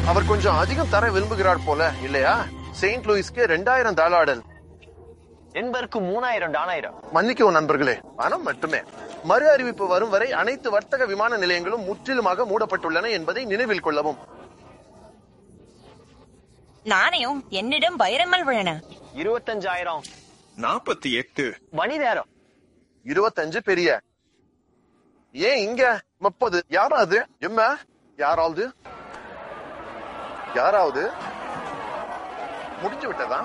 அவர் கொஞ்சம் அதிகம் தர விரும்புகிறார் போல இல்லையா? செயின்ட் லூயிஸ்க்கு $2000 என்பதற்கு $3000. மன்னிக்கவும் நண்பர்களே, பணம் மட்டுமே. மறு அறிவிப்பு வரும் வரை அனைத்து வர்த்தக விமான நிலையங்களும் முற்றிலுமாக மூடப்பட்டுள்ளன என்பதை நினைவில் கொள்ளவும். நாணயம் என்னிடம் வைரங்கள் உள்ளன. 25,000. 48. மணி நேரம் 25 பெரிய. ஏன் இங்க 30? யாராவது யாராவது முடிஞ்சு விட்டதா?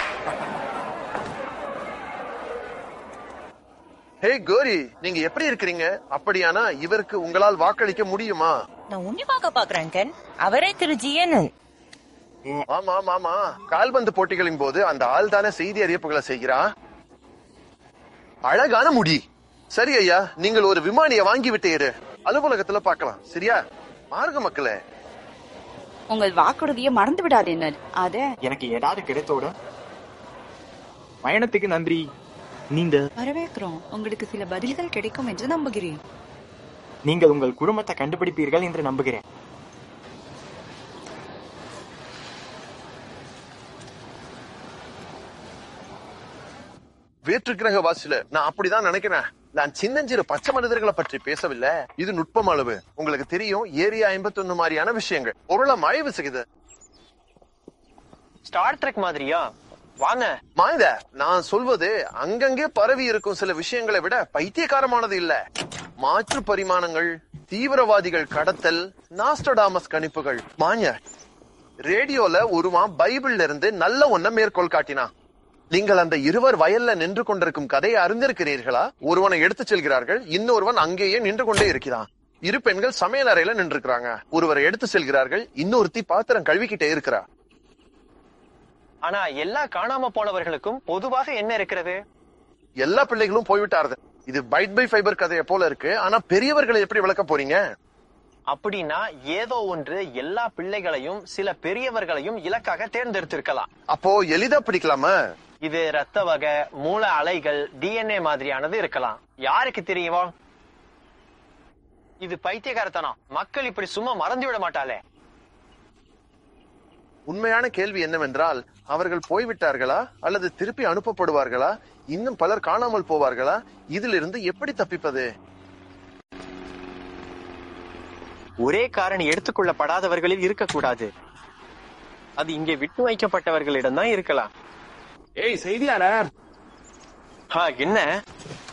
ஹே கோரி, நீங்க எப்படி இருக்கிறீங்க? அப்படியானா இவருக்கு உங்களால் வாக்களிக்க முடியுமா? நான் உன்னிப்பாக பாக்குறேன் கென். அவரே திரு ஜியனன். ஆமா, கால்பந்து போட்டிகளின் போது அந்த ஆள் தானே செய்தி அறிவிப்புகளை செய்கிறா. அழகான முடி. சரி ஐயா, நீங்கள் ஒரு விமானிய வாங்கி விட்டீரு. அலுவலகத்துல பார்க்கலாம். சரியா? மார்க மக்களே, உங்கள் வாக்குறுதியை மறந்து விடாதீங்க. அத எனக்கு ஏதாவது கிடைத்தோட பயணத்துக்கு நன்றி. நீங்க வரவேற்கிறோம். உங்களுக்கு சில பதில்கள் கிடைக்கும் என்று நம்புகிறேன். நீங்கள் உங்கள் குடும்பத்தை கண்டுபிடிப்பீர்கள் என்று நம்புகிறேன். வேற்று கிரக வாசில நான் அப்படிதான் நினைக்கிறேன். நான் சின்னஞ்சிறு பச்சை மனிதர்களை பற்றி பேசவில்லை. இது நுட்பம் அளவு. உங்களுக்கு தெரியும், ஏரியா 51 மாதிரியான விஷயங்கள் பொருளை ஆய்வு செய்யுது. ஸ்டார் ட்ரெக் மாதிரியா? வாங்க மாய்த, நான் சொல்வது அங்கங்கே பரவி இருக்கும் சில விஷயங்களை விட பைத்தியக்காரமானது இல்ல. மாற்று பரிமாணங்கள், தீவிரவாதிகள் கடத்தல், நாஸ்டடாமஸ் கணிப்புகள். மாஞ்ச ரேடியோல ஒருவன் பைபிள்ல இருந்து நல்ல ஒன்ன மேற்கோள் காட்டினா. நீங்கள் அந்த இருவர் வயல்ல நின்று கொண்டிருக்கும் கதையை அறிந்திருக்கிறீர்களா? ஒருவனை எடுத்துச் செல்கிறார்கள், இன்னொருவன் அங்கேயே நின்று கொண்டே இருக்கிறான். இரு பெண்கள் சமையல் அறையில நின்று இருக்கிறாங்க. ஒருவரை எடுத்து செல்கிறார்கள், இன்னொருத்தி பாத்திரம் கழுவிக்கிட்டே இருக்கிறா. ஆனா எல்லா காணாம போனவர்களுக்கும் பொதுவாக என்ன இருக்கிறது? எல்லா பிள்ளைகளும் போய்விட்டாரு. இது பைட் பை ஃபைபர் கதையை போல இருக்கு. ஆனா பெரியவர்களை எப்படி விளக்க போறீங்க? அப்படின்னா ஏதோ ஒன்று எல்லா பிள்ளைகளையும் சில பெரியவர்களையும் இலக்காக தேர்ந்தெடுத்திருக்கலாம். அப்போ எளிதா பிடிக்கலாமா? இது ரத்த வகை, மூல அலைகள், DNA மாதிரியானது இருக்கலாம். யாருக்கு தெரியுமா? இது பைத்தியகாரத்தனம். மக்கள் இப்படி சும்மா மறந்து விட மாட்டாளே. உண்மையான கேள்வி என்னவென்றால், அவர்கள் போய்விட்டார்களா அல்லது திருப்பி அனுப்பப்படுவார்களா? இன்னும் பலர் காணாமல் போவார்களா? இதிலிருந்து எப்படி தப்பிப்பது? ஒரே காரணி எடுத்துக்கொள்ளப்படாதவர்களில் இருக்கக்கூடாது. அது இங்கே விட்டு வைக்கப்பட்டவர்களிடம் தான் இருக்கலாம். ஏய் செய்தியாளர், என்ன